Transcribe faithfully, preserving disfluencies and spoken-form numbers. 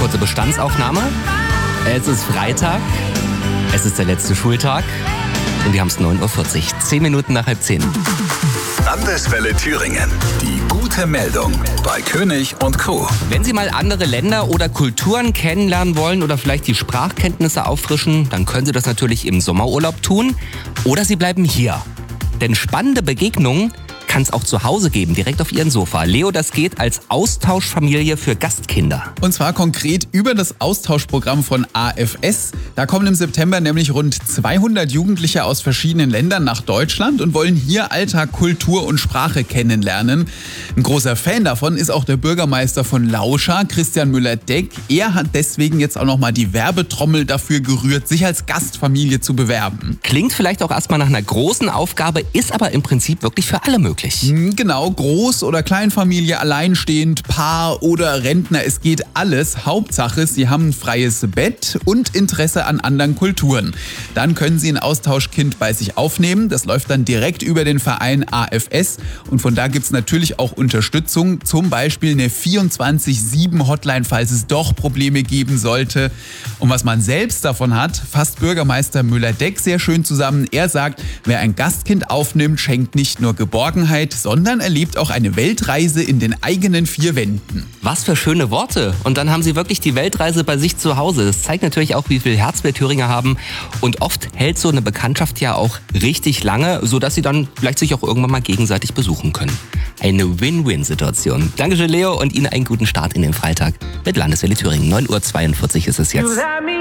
Kurze Bestandsaufnahme. Es ist Freitag, es ist der letzte Schultag und wir haben es neun Uhr vierzig, zehn Minuten nach halb zehn. Landeswelle Thüringen. Die gute Meldung bei König und Co. Wenn Sie mal andere Länder oder Kulturen kennenlernen wollen oder vielleicht die Sprachkenntnisse auffrischen, dann können Sie das natürlich im Sommerurlaub tun oder Sie bleiben hier. Denn spannende Begegnungen kann es auch zu Hause geben, direkt auf Ihrem Sofa. Leo, das geht als Austauschfamilie für Gastkinder. Und zwar konkret über das Austauschprogramm von A F S. Da kommen im September nämlich rund zweihundert Jugendliche aus verschiedenen Ländern nach Deutschland und wollen hier Alltag, Kultur und Sprache kennenlernen. Ein großer Fan davon ist auch der Bürgermeister von Lauscha, Christian Müller-Deck. Er hat deswegen jetzt auch nochmal die Werbetrommel dafür gerührt, sich als Gastfamilie zu bewerben. Klingt vielleicht auch erstmal nach einer großen Aufgabe, ist aber im Prinzip wirklich für alle möglich. Genau, Groß- oder Kleinfamilie, alleinstehend, Paar oder Rentner, es geht alles. Hauptsache, Sie haben ein freies Bett und Interesse an anderen Kulturen. Dann können Sie ein Austauschkind bei sich aufnehmen. Das läuft dann direkt über den Verein A F S und von da gibt es natürlich auch Unterstützung, zum Beispiel eine vierundzwanzig sieben Hotline, falls es doch Probleme geben sollte. Und was man selbst davon hat, fasst Bürgermeister Müller-Deck sehr schön zusammen. Er sagt, wer ein Gastkind aufnimmt, schenkt nicht nur Geborgenheit, sondern erlebt auch eine Weltreise in den eigenen vier Wänden. Was für schöne Worte. Und dann haben Sie wirklich die Weltreise bei sich zu Hause. Das zeigt natürlich auch, wie viel Herz wir Thüringer haben. Und oft hält so eine Bekanntschaft ja auch richtig lange, sodass Sie dann vielleicht sich auch irgendwann mal gegenseitig besuchen können. Eine Win-Win-Situation. Dankeschön, Leo, und Ihnen einen guten Start in den Freitag mit Landeswelle Thüringen. neun Uhr zweiundvierzig ist es jetzt.